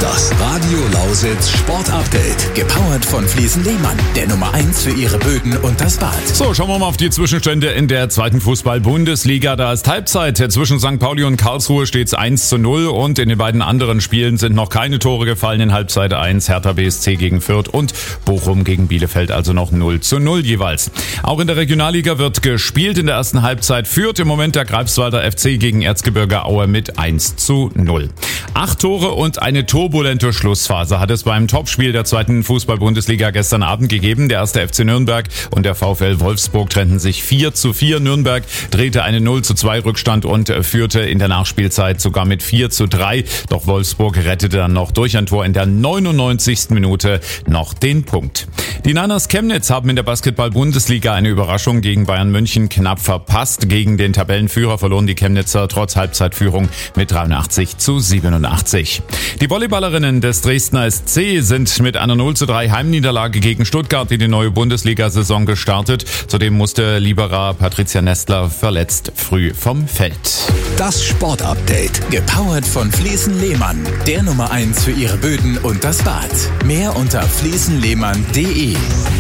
Das Radio Lausitz Sport Update. Gepowert von Fliesen Lehmann. Der Nummer 1 für Ihre Böden und das Bad. So, schauen wir mal auf die Zwischenstände in der zweiten Fußball-Bundesliga. Da ist Halbzeit. Zwischen St. Pauli und Karlsruhe steht es 1:0 und in den beiden anderen Spielen sind noch keine Tore gefallen. In Halbzeit 1 Hertha BSC gegen Fürth und Bochum gegen Bielefeld, also noch 0:0 jeweils. Auch in der Regionalliga wird gespielt. In der ersten Halbzeit führt im Moment der Greifswalder FC gegen Erzgebirge Aue mit 1:0. 8 Tore und eine turbulente Schlussphase hat es beim Topspiel der zweiten Fußball-Bundesliga gestern Abend gegeben. Der 1. FC Nürnberg und der VfL Wolfsburg trennten sich 4:4. Nürnberg drehte einen 0:2 Rückstand und führte in der Nachspielzeit sogar mit 4:3. Doch Wolfsburg rettete dann noch durch ein Tor in der 99. Minute noch den Punkt. Die Niners Chemnitz haben in der Basketball-Bundesliga eine Überraschung gegen Bayern München knapp verpasst. Gegen den Tabellenführer verloren die Chemnitzer trotz Halbzeitführung mit 83:87. Die Volleyballerinnen des Dresdner SC sind mit einer 0:3 Heimniederlage gegen Stuttgart in die neue Bundesliga-Saison gestartet. Zudem musste Libera Patricia Nestler verletzt früh vom Feld. Das Sport Update. Gepowert von Fliesen Lehmann. Der Nummer 1 für Ihre Böden und das Bad. Mehr unter fliesenlehmann.de.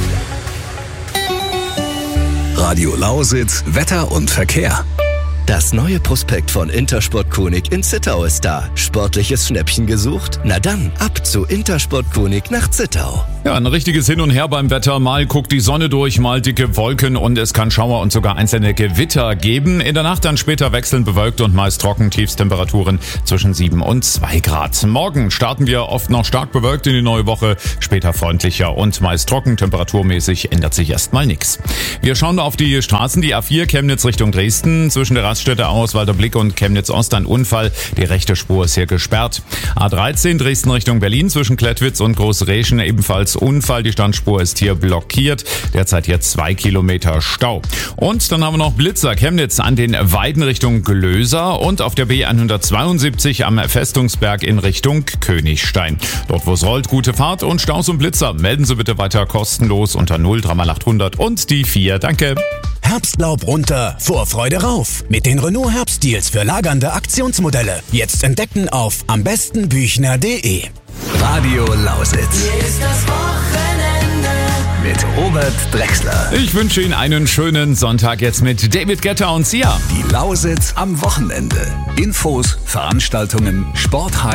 Radio Lausitz, Wetter und Verkehr. Das neue Prospekt von Intersport Konig in Zittau ist da. Sportliches Schnäppchen gesucht? Na dann, ab zu Intersport Konig nach Zittau. Ja, ein richtiges Hin und Her beim Wetter. Mal guckt die Sonne durch, mal dicke Wolken und es kann Schauer und sogar einzelne Gewitter geben. In der Nacht dann später wechselnd bewölkt und meist trocken, Tiefstemperaturen zwischen 7 und 2 Grad. Morgen starten wir oft noch stark bewölkt in die neue Woche, später freundlicher und meist trocken. Temperaturmäßig ändert sich erstmal nichts. Wir schauen auf die Straßen. Die A4 Chemnitz Richtung Dresden. Zwischen der Raststätte Auswalder Blick und Chemnitz Ost ein Unfall. Die rechte Spur ist hier gesperrt. A13 Dresden Richtung Berlin zwischen Klettwitz und Großreschen ebenfalls Unfall. Die Standspur ist hier blockiert. Derzeit hier 2 Kilometer Stau. Und dann haben wir noch Blitzer Chemnitz an den Weiden Richtung Glöser und auf der B172 am Festungsberg in Richtung Königstein. Dort wo es rollt, gute Fahrt und Staus und Blitzer. Melden Sie bitte weiter kostenlos unter 0 3x800 und die 4. Danke. Herbstlaub runter, Vorfreude rauf. Mit den Renault Herbstdeals für lagernde Aktionsmodelle. Jetzt entdecken auf ambestenbüchner.de. Radio Lausitz. Hier ist das Wochenende Mit Robert Drechsler. Ich wünsche Ihnen einen schönen Sonntag jetzt mit David Guetta und Sia. Die Lausitz am Wochenende. Infos, Veranstaltungen, Sport